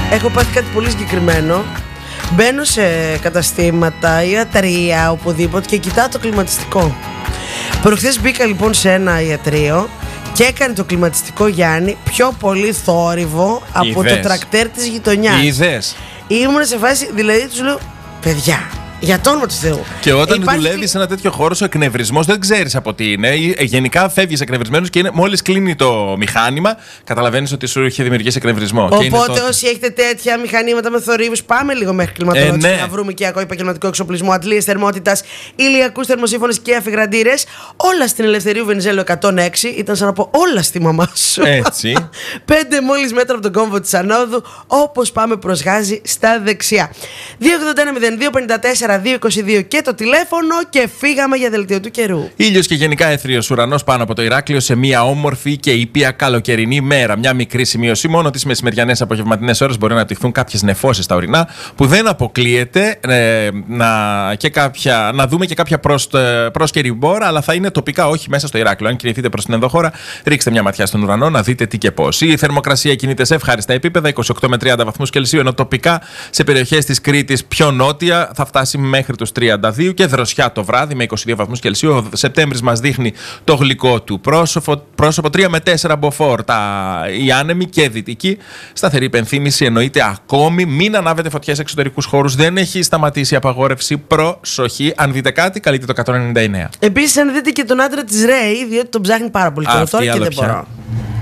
έχω πάθει κάτι πολύ συγκεκριμένο. Μπαίνω σε καταστήματα, ιατρεία, οπουδήποτε και κοιτάω το κλιματιστικό. Προχθές μπήκα λοιπόν σε ένα ιατρείο και έκανε το κλιματιστικό, Γιάννη, πιο πολύ θόρυβο από το τρακτέρ της γειτονιάς. Είδες? Ήμουν σε φάση, δηλαδή τους λέω, παιδιά, για το όνομα του Θεού. Και όταν δουλεύεις σε ένα τέτοιο χώρο, ο εκνευρισμός δεν ξέρεις από τι είναι. Γενικά φεύγεις εκνευρισμένος και μόλις κλείνει το μηχάνημα, καταλαβαίνεις ότι σου είχε δημιουργήσει εκνευρισμό. Οπότε όσοι έχετε τέτοια μηχανήματα με θορύβους, πάμε λίγο μέχρι κλιματολόγηση να βρούμε και ακόμα επαγγελματικό εξοπλισμό, αντλίες θερμότητας, ηλιακούς θερμοσύφωνες και αφιγραντήρες. Όλα στην Ελευθερίου Βενιζέλου 106. Ήταν σαν να πω όλα στη μαμά σου. Έτσι. 5 μόλις μέτρα από τον κόμβο της ανόδου, όπως πάμε προς Γάζι στα δεξιά. 281-0254-222 και το τηλέφωνο και φύγαμε για δελτίο του καιρού. Ήλιος και γενικά έθριος ουρανός πάνω από το Ηράκλειο σε μια όμορφη και ήπια καλοκαιρινή μέρα. Μια μικρή σημείωση μόνο τις μεσημεριανές απογευματινές ώρες μπορεί να αναπτυχθούν κάποιες νεφώσεις στα ορεινά που δεν αποκλείεται να δούμε και κάποια πρόσκαιρη μπόρα, αλλά θα είναι τοπικά, όχι μέσα στο Ηράκλειο. Αν κινηθείτε προς την ενδοχώρα, ρίξτε μια ματιά στον ουρανό να δείτε τι και πώς. Η θερμοκρασία κινείται σε ευχάριστα επίπεδα, 28 με 30 βαθμούς Κελσίου, ενώ τοπικά σε περιοχές της Κρήτης πιο νότια θα φτάσει μέχρι τους 32 και δροσιά το βράδυ με 22 βαθμούς Κελσίου. Ο Σεπτέμβρης μας δείχνει το γλυκό του πρόσωπο 3 με 4 μποφόρ. Οι άνεμοι και δυτικοί. Σταθερή υπενθύμηση εννοείται ακόμη. Μην ανάβετε φωτιές σε εξωτερικούς χώρους. Δεν έχει σταματήσει η απαγόρευση. Προσοχή. Αν δείτε κάτι, καλείτε το 199. Επίσης, αν δείτε και τον άντρα της Ρέι, διότι τον ψάχνει πάρα πολύ καιρό τώρα και δεν μπορώ.